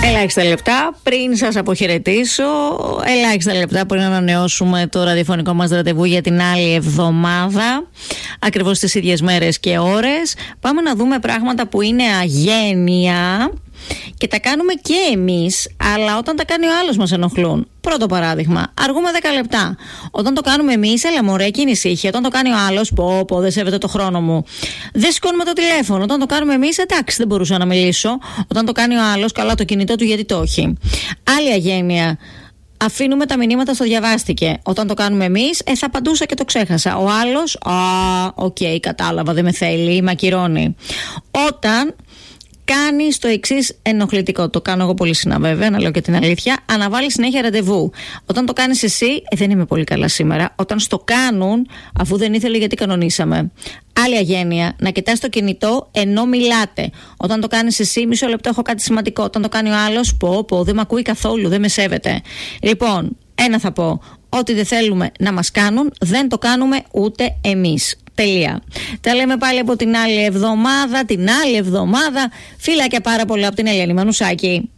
Ελάχιστα λεπτά πριν σας αποχαιρετήσω, ελάχιστα λεπτά πριν ανανεώσουμε το ραδιοφωνικό μας ραντεβού για την άλλη εβδομάδα, ακριβώς τις ίδιες μέρες και ώρες. Πάμε να δούμε πράγματα που είναι αγένεια και τα κάνουμε και εμείς, αλλά όταν τα κάνει ο άλλος μας ενοχλούν. Πρώτο παράδειγμα, αργούμε 10 λεπτά. Όταν το κάνουμε εμείς, έλα μωρέ, κίνηση είχε. Όταν το κάνει ο άλλος, πω, δεν σέβεται το χρόνο μου. Δεν σηκώνουμε το τηλέφωνο. Όταν το κάνουμε εμείς, εντάξει, δεν μπορούσα να μιλήσω. Όταν το κάνει ο άλλος, καλά το κινητό του, γιατί το έχει. Άλλη αγένεια. Αφήνουμε τα μηνύματα στο διαβάστηκε. Όταν το κάνουμε εμείς, θα απαντούσα και το ξέχασα. Ο άλλος, οκ, κατάλαβα, δεν με θέλει, μακυρώνει. Όταν κάνεις το εξής ενοχλητικό, το κάνω εγώ πολύ συχνά βέβαια, να λέω και την αλήθεια, αναβάλει συνέχεια ραντεβού. Όταν το κάνεις εσύ, δεν είμαι πολύ καλά σήμερα. Όταν στο κάνουν, αφού δεν ήθελε, γιατί κανονίσαμε. Άλλη αγένεια, να κοιτάς το κινητό ενώ μιλάτε. Όταν το κάνεις εσύ, μισό λεπτό, έχω κάτι σημαντικό. Όταν το κάνει ο άλλος, δεν με ακούει καθόλου, δεν με σέβεται. Λοιπόν, ένα θα πω. Ό,τι δεν θέλουμε να μας κάνουν, δεν το κάνουμε ούτε εμείς. Τελεία. Τα λέμε πάλι από την άλλη εβδομάδα. Φιλάκια πάρα πολλά από την Ελένη Μανουσάκη.